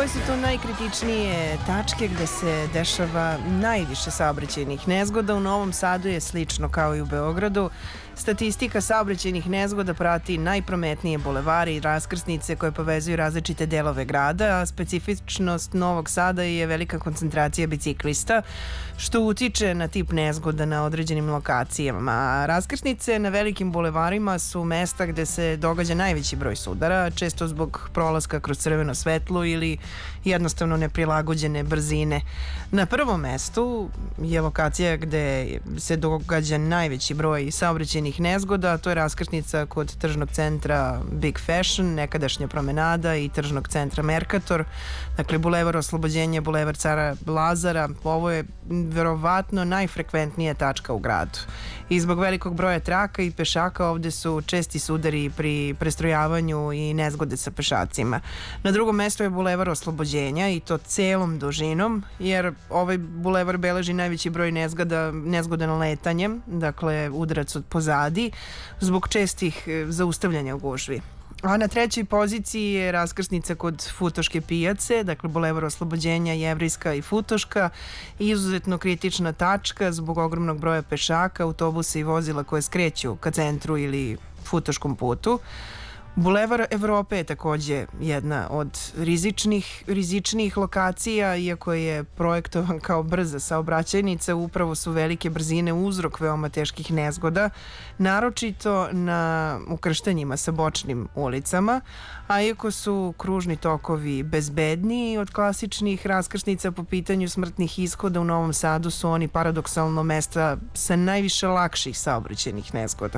koje su to najkritičnije tačke gde se dešava najviše saobraćajnih nezgoda? U Novom Sadu je slično kao i u Beogradu. Statistika saobraćajnih nezgoda prati najprometnije bulevari i raskrsnice koje povezuju različite delove grada, a specifičnost Novog Sada je velika koncentracija biciklista, što utiče na tip nezgoda na određenim lokacijama. Raskrsnice na velikim bulevarima su mesta gde se događa najveći broj sudara, često zbog prolaska kroz crveno svetlo ili jednostavno neprilagođene brzine. Na prvom mestu je lokacija gde se događa najveći broj saobraćajnih nezgoda, to je raskrsnica kod tržnog centra Big Fashion, nekadašnja promenada i tržnog centra Mercator, dakle Bulevar Oslobođenja, Bulevar Cara Lazara. Ovo je verovatno najfrekventnija tačka u gradu. I zbog velikog broja traka i pešaka ovde su česti sudari pri prestrojavanju i nezgode sa pešacima. Na drugom mestu je Bulevar Oslobođenja i to celom dužinom, jer ovaj bulevar beleži najveći broj nezgoda na letanjem, dakle udarac od pozadi, zbog čestih zaustavljanja u gužvi. A na trećoj poziciji je raskrsnica kod Futoške pijace, dakle Bulevar Oslobođenja, Jevrejska i Futoška, izuzetno kritična tačka zbog ogromnog broja pešaka, autobusa i vozila koje skreću ka centru ili Futoškom putu. Bulevar Evrope je takođe jedna od rizičnijih lokacija, iako je projektovan kao brza saobraćajnica, upravo su velike brzine uzrok veoma teških nezgoda, naročito na ukrštanjima sa bočnim ulicama, a iako su kružni tokovi bezbedniji od klasičnih raskrsnica po pitanju smrtnih ishoda, u Novom Sadu su oni paradoksalno mesta sa najviše lakših saobraćajnih nezgoda.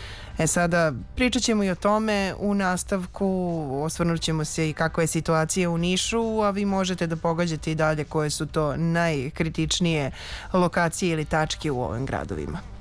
Sada pričat ćemo i o tome u nastavku, osvrnut ćemo se i kakva je situacija u Nišu, a vi možete da pogađate i dalje koje su to najkritičnije lokacije ili tačke u ovim gradovima.